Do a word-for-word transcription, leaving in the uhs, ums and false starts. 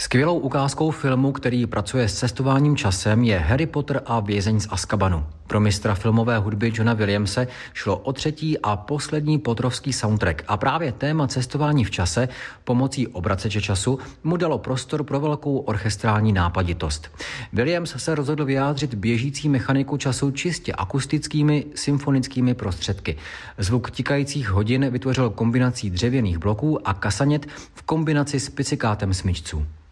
Skvělou ukázkou filmu, který pracuje s cestováním časem, je Harry Potter a vězeň z Azkabanu. Pro mistra filmové hudby Johna Williamse šlo o třetí a poslední potterovský soundtrack a právě téma cestování v čase pomocí obraceče času mu dalo prostor pro velkou orchestrální nápaditost. Williams se rozhodl vyjádřit běžící mechaniku času čistě akustickými symfonickými prostředky. Zvuk tikajících hodin vytvořil kombinací dřevěných bloků a kasanět v kombinaci s picikátem smyčců.